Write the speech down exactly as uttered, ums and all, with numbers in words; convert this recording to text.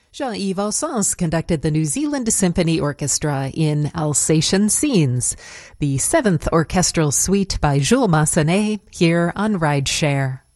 Jean-Yves Ossens conducted the New Zealand Symphony Orchestra in Alsatian Scenes, the seventh orchestral suite by Jules Massenet, here on Rideshare.